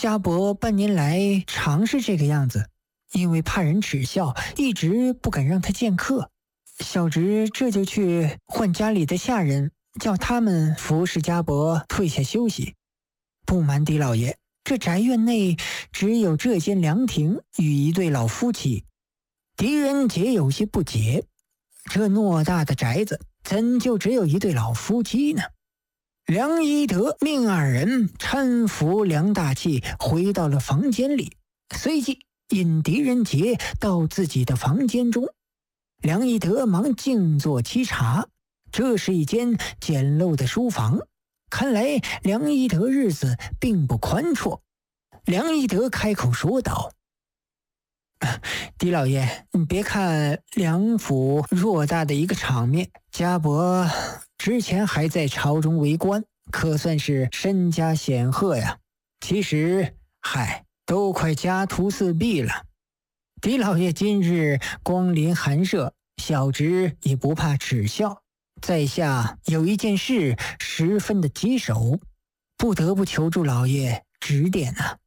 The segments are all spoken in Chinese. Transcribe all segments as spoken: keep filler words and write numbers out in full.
家伯半年来常是这个样子，因为怕人耻笑，一直不敢让他见客。小侄这就去唤家里的下人，叫他们服侍家伯退下休息。不瞒狄老爷，这宅院内只有这间凉亭与一对老夫妻。狄仁杰有些不解，这偌大的宅子怎就只有一对老夫妻呢？梁一德命二人搀扶梁大器回到了房间里，随即引狄仁杰到自己的房间中。梁一德忙静坐沏茶，这是一间简陋的书房，看来梁一德日子并不宽绰。梁一德开口说道：狄老爷，你别看梁府偌大的一个场面，家伯之前还在朝中为官，可算是身家显赫呀。其实嗨，都快家徒四壁了。狄老爷今日光临寒舍，小侄也不怕耻笑，在下有一件事十分的棘手，不得不求助老爷指点啊。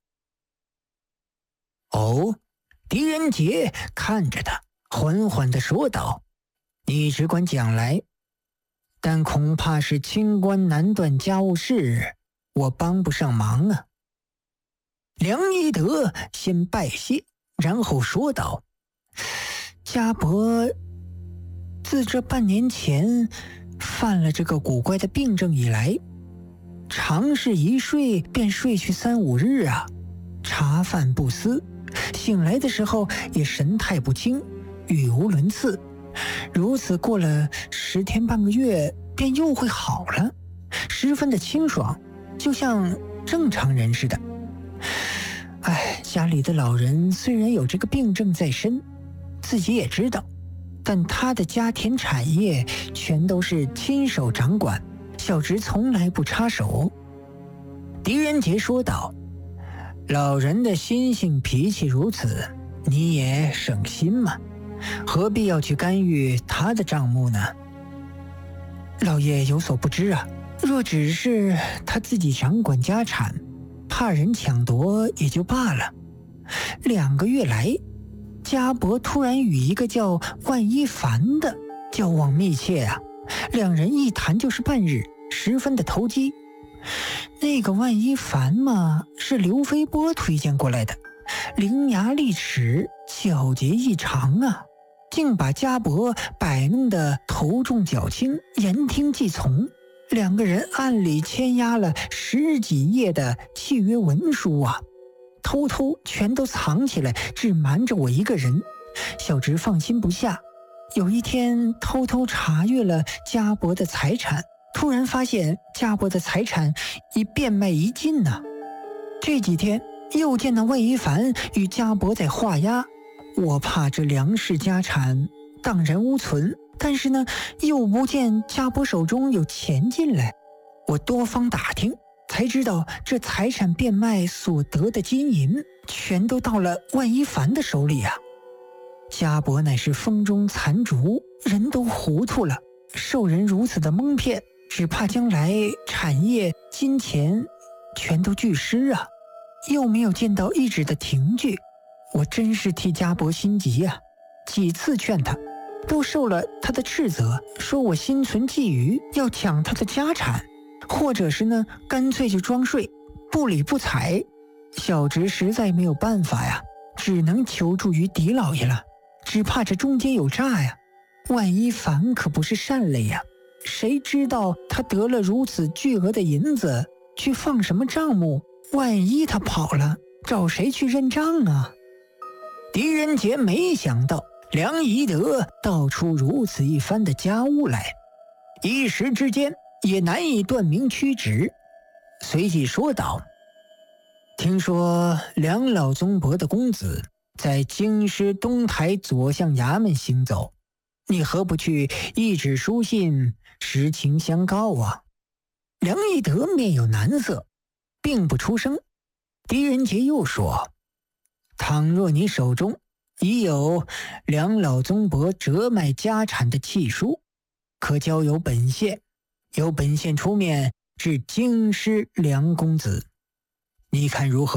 哦，狄仁杰看着他，缓缓地说道：你只管讲来，但恐怕是清官难断家务事，我帮不上忙啊。梁一德先拜谢，然后说道：家伯自这半年前犯了这个古怪的病症以来，常是一睡便睡去三五日啊，茶饭不思，醒来的时候也神态不清，语无伦次。如此过了十天半个月，便又会好了，十分的清爽，就像正常人似的。哎，家里的老人虽然有这个病症在身，自己也知道，但他的家田产业全都是亲手掌管，小侄从来不插手。狄仁杰说道：老人的心性脾气如此，你也省心嘛，何必要去干预他的账目呢？老爷有所不知啊，若只是他自己掌管家产，怕人抢夺也就罢了。两个月来，家伯突然与一个叫万一凡的交往密切啊，两人一谈就是半日，十分的投机。那个万一凡嘛，是刘飞波推荐过来的，伶牙俐齿，皎洁异常啊，竟把家伯摆弄得头重脚轻，言听计从。两个人暗里签押了十几页的契约文书啊，偷偷全都藏起来，只瞒着我一个人。小侄放心不下，有一天偷偷查阅了家伯的财产，突然发现家伯的财产已变卖一尽呢、啊。这几天又见到魏一凡与家伯在画押，我怕这梁氏家产荡然无存，但是呢，又不见家伯手中有钱进来。我多方打听，才知道这财产变卖所得的金银，全都到了万一凡的手里啊。家伯乃是风中残烛，人都糊涂了，受人如此的蒙骗，只怕将来产业、金钱全都俱失啊。又没有见到一纸的凭据，我真是替家伯心急啊。几次劝他，都受了他的斥责，说我心存觊觎，要抢他的家产，或者是呢，干脆就装睡，不理不睬。小侄实在没有办法呀，只能求助于狄老爷了。只怕这中间有诈呀，万一凡可不是善类呀，谁知道他得了如此巨额的银子，去放什么账目？万一他跑了，找谁去认账啊？狄仁杰没想到梁宜德道出如此一番的家务来，一时之间也难以断明曲直，随即说道：听说梁老宗伯的公子在京师东台左相衙门行走，你何不去一纸书信实情相告啊？梁宜德面有难色，并不出声。狄仁杰又说：倘若你手中已有梁老宗伯折卖家产的契书，可交由本县，由本县出面至京师梁公子，你看如何？